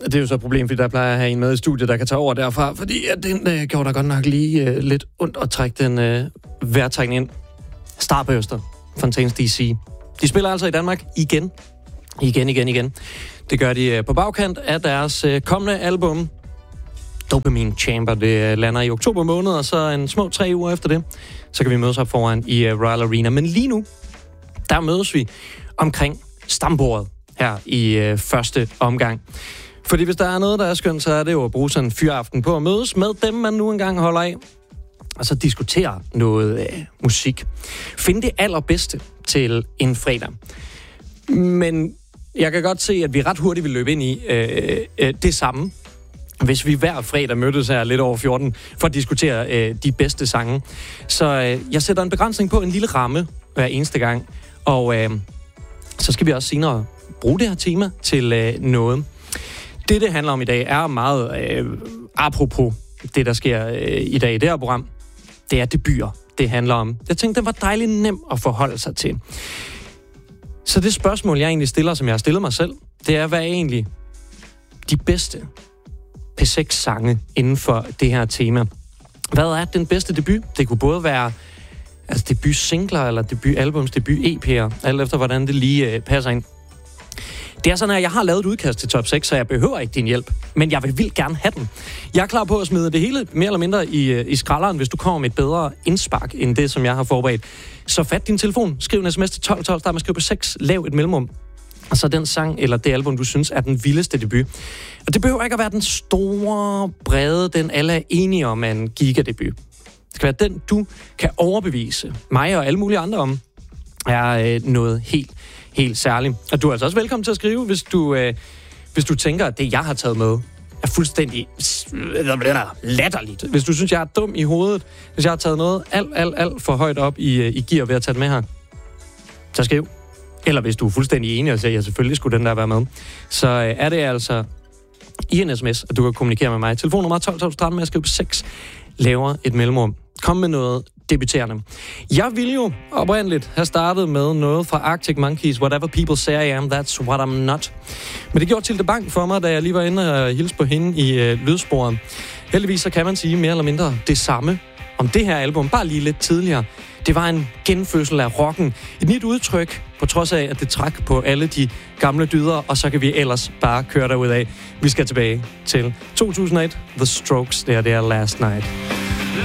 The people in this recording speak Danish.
Det er jo så et problem, fordi der plejer at have en med i studiet, der kan tage over derfra, fordi den gjorde der godt nok lige lidt ondt at trække den vejrtrækning ind. Starburster, Fontaine's DC. De spiller altså i Danmark igen. Det gør de på bagkant af deres kommende album, Dopamine Chamber. Det lander i oktober måned, og så en små 3 uger efter det, så kan vi mødes op foran i Royal Arena. Men lige nu, der mødes vi omkring stambordet her i første omgang. Fordi hvis der er noget, der er skønt, så er det jo at bruge sådan en fyraften på at mødes med dem, man nu engang holder af, og så diskutere noget musik. Find det allerbedste til en fredag. Men jeg kan godt se, at vi ret hurtigt vil løbe ind i det samme, hvis vi hver fredag mødtes her lidt over 14 for at diskutere de bedste sange. Så jeg sætter en begrænsning på, en lille ramme hver eneste gang. Og så skal vi også senere bruge det her tema til noget. Det handler om i dag, er meget apropos det, der sker i dag i det her program. Det er debuter, det handler om. Jeg tænkte, det var dejligt nem at forholde sig til. Så det spørgsmål, jeg egentlig stiller, som jeg har stillet mig selv, det er, hvad er egentlig de bedste P6-sange inden for det her tema? Hvad er den bedste debut? Det kunne både være debut-singler, eller debut-albums, debut-EP'er, alt efter hvordan det lige passer ind. Det er sådan, at jeg har lavet et udkast til top 6, så jeg behøver ikke din hjælp, men jeg vil vildt gerne have den. Jeg er klar på at smide det hele mere eller mindre i skralderen, hvis du kommer med et bedre indspark end det, som jeg har forberedt. Så fat din telefon, skriv en sms til 1212, start med at skrive på 6, lav et mellemrum, og så den sang eller det album, du synes er den vildeste debut. Og det behøver ikke at være den store, brede, den alle er enige om, en gigadebut. Det skal være den, du kan overbevise mig og alle mulige andre om, er noget helt særligt. Og du er altså også velkommen til at skrive, hvis du tænker, at det, jeg har taget med, er fuldstændig latterligt. Hvis du synes, jeg er dum i hovedet, hvis jeg har taget noget alt for højt op i gear ved at tage det med her, så skriv. Eller hvis du er fuldstændig enig og siger, at jeg selvfølgelig skulle den der være med, så er det altså i en sms, at du kan kommunikere med mig. Telefonnummer 12 13 med at skrive på 6, laver et mellemrum. Kom med noget debuterende. Jeg ville jo oprindeligt have startet med noget fra Arctic Monkeys, Whatever People Say I Am, That's What I'm Not. Men det gjorde Tilde Bank for mig, da jeg lige var inde og hilse på hende i lydsporet. Heldigvis så kan man sige mere eller mindre det samme om det her album, bare lige lidt tidligere. Det var en genfødsel af rocken. Et nyt udtryk, på trods af, at det trak på alle de gamle dyder, og så kan vi ellers bare køre derudad. Vi skal tilbage til 2001. The Strokes, det er Last Night.